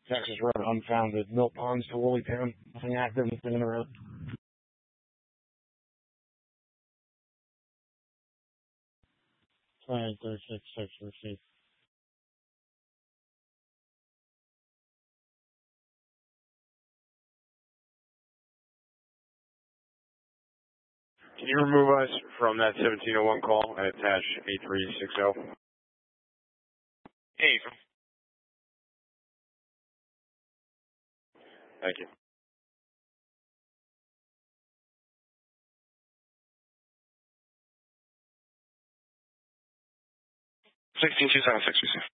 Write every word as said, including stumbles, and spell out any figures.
Texas Road unfounded. Mill Ponds to Woollytown. Nothing active, nothing in the road. Flag thirty-six six received. Can you remove us from that seventeen oh one call and attach eight three six zero? Hey. Thank you. sixteen two seven six, receive.